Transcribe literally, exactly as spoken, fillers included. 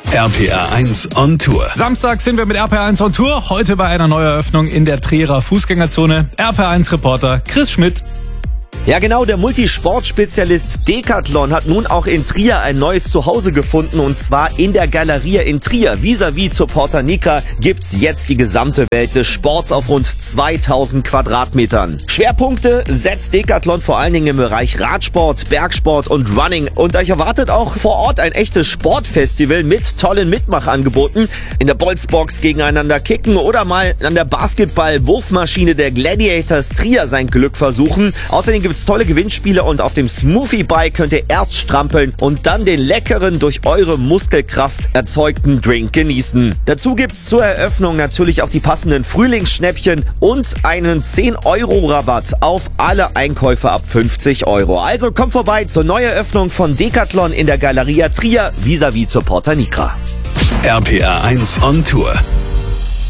R P R eins on Tour. Samstag sind wir mit R P R eins on Tour. Heute bei einer Neueröffnung in der Trierer Fußgängerzone. R P R eins Reporter Chris Schmidt. Ja genau, der Multisportspezialist Decathlon hat nun auch in Trier ein neues Zuhause gefunden, und zwar in der Galeria in Trier. Vis-à-vis zur Porta Nigra gibt's jetzt die gesamte Welt des Sports auf rund zweitausend Quadratmetern. Schwerpunkte setzt Decathlon vor allen Dingen im Bereich Radsport, Bergsport und Running. Und euch erwartet auch vor Ort ein echtes Sportfestival mit tollen Mitmachangeboten. In der Bolzbox gegeneinander kicken oder mal an der Basketball-Wurfmaschine der Gladiators Trier sein Glück versuchen. Außerdem gibt's tolle Gewinnspiele und auf dem Smoothie Bike könnt ihr erst strampeln und dann den leckeren, durch eure Muskelkraft erzeugten Drink genießen. Dazu gibt's zur Eröffnung natürlich auch die passenden Frühlingsschnäppchen und einen zehn Euro Rabatt auf alle Einkäufe ab fünfzig Euro. Also kommt vorbei zur Neueröffnung von Decathlon in der Galeria Trier vis-à-vis zur Porta Nigra. R P R eins on Tour.